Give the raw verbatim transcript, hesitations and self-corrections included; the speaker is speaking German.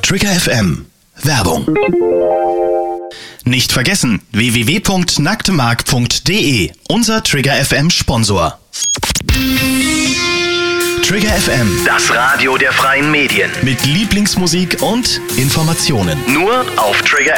Trigger F M. Werbung. Nicht vergessen, w w w punkt nacktemark punkt de, unser Trigger F M Sponsor. Trigger F M, Das Radio der freien Medien. mit Lieblingsmusik und Informationen. Nur auf Trigger